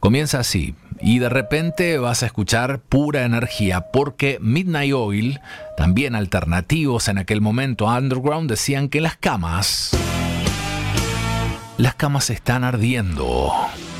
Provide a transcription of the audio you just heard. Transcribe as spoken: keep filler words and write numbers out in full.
Comienza así, y de repente vas a escuchar pura energía, porque Midnight Oil, también alternativos en aquel momento underground, decían que las camas, las camas están ardiendo.